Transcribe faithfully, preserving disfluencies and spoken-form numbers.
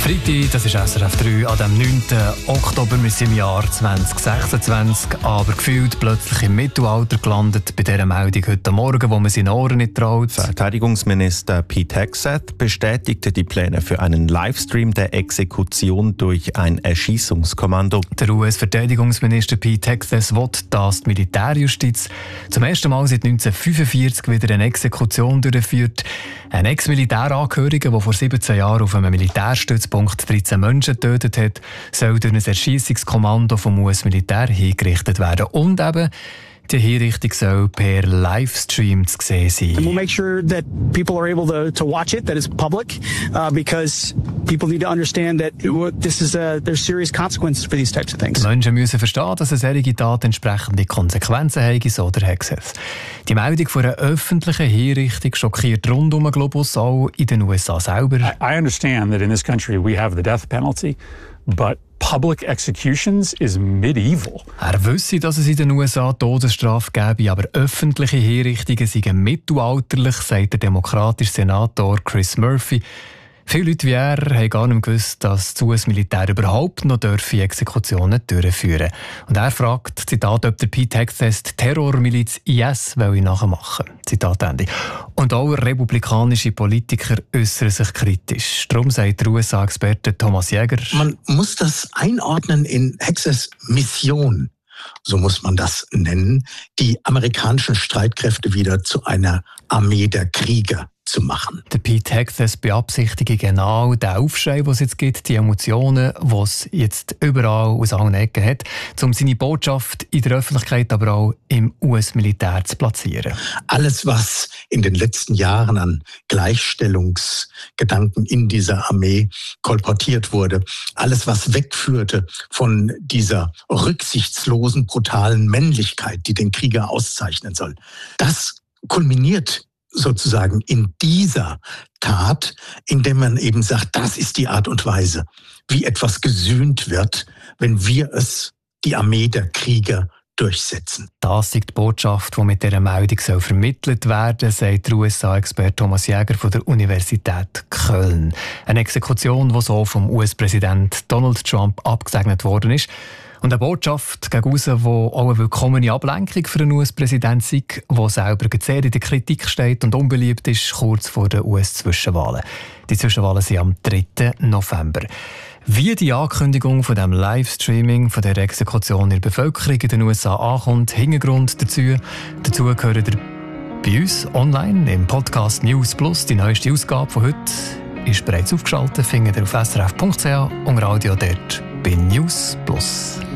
Freitag, das ist S R F drei, an dem neunten Oktober, wir sind im Jahr zwanzig sechsundzwanzig, aber gefühlt plötzlich im Mittelalter gelandet bei dieser Meldung heute Morgen, wo man seinen Ohren nicht traut. Verteidigungsminister Pete Hegseth bestätigte die Pläne für einen Livestream der Exekution durch ein Erschießungskommando. Der U S-Verteidigungsminister Pete Hegseth will, dass die Militärjustiz zum ersten Mal seit neunzehnhundertfünfundvierzig wieder eine Exekution durchführt. Ein Ex-Militärangehöriger, der vor siebzehn Jahren auf einem Militärstützpunkt dreizehn Menschen getötet hat, soll durch ein Erschießungskommando vom U S-Militär hingerichtet werden. Und eben, die Hinrichtung soll per Livestream zu sehen sein. And we'll make sure that people are able to, to watch it, that it's public, uh, because people need to understand that this is a, there's serious consequences for these types of things. Die Menschen müssen verstehen, dass eine solche Tat entsprechende Konsequenzen haben, so der Hegseth. Die Meldung von einer öffentlichen Hinrichtung schockiert rund um den Globus, auch in den U S A selber. I, I understand that in this country we have the death penalty, but public executions is medieval. Er wisse, dass es in den U S A Todesstrafe gäbe, aber öffentliche Hinrichtungen seien mittelalterlich, sagt der demokratische Senator Chris Murphy. Viele Leute wie er haben gar nicht gewusst, dass das U S-Militär überhaupt noch Exekutionen durchführen dürfen. Und er fragt, Zitat, ob der Pete Hegseth die Terrormiliz I S nachmachen will. Zitat Ende. Und auch republikanische Politiker äußern sich kritisch. Darum sagt der U S A-Experte Thomas Jäger: Man muss das einordnen in Hegseths Mission. So muss man das nennen, die amerikanischen Streitkräfte wieder zu einer Armee der Krieger zu machen. Der Pete Hegseth beabsichtigt genau den Aufschrei, den es jetzt gibt, die Emotionen, die es jetzt überall aus allen Ecken hat, um seine Botschaft in der Öffentlichkeit, aber auch im U S-Militär zu platzieren. Alles, was in den letzten Jahren an Gleichstellungsgedanken in dieser Armee kolportiert wurde, alles, was wegführte von dieser rücksichtslosen, brutalen Männlichkeit, die den Krieger auszeichnen soll, das kulminiert sozusagen in dieser Tat, indem man eben sagt, das ist die Art und Weise, wie etwas gesühnt wird, wenn wir es, die Armee der Krieger, durchsetzen. Das ist die Botschaft, die mit dieser Meldung soll vermittelt werden soll, sagt der U S A-Experte Thomas Jäger von der Universität Köln. Eine Exekution, die so vom U S-Präsident Donald Trump abgesegnet worden ist. Und eine Botschaft gegen raus, die auch eine willkommene Ablenkung für den U S-Präsidenten sei, der selber sehr in der Kritik steht und unbeliebt ist, kurz vor den U S-Zwischenwahlen. Die Zwischenwahlen sind am dritten November. Wie die Ankündigung von dem Livestreaming von der Exekution in der Bevölkerung in den U S A ankommt, Hintergrund dazu, dazu gehören ihr bei uns online im Podcast News Plus. Die neueste Ausgabe von heute ist bereits aufgeschaltet, findet ihr auf s r f punkt c h und Radio dort bei News Plus.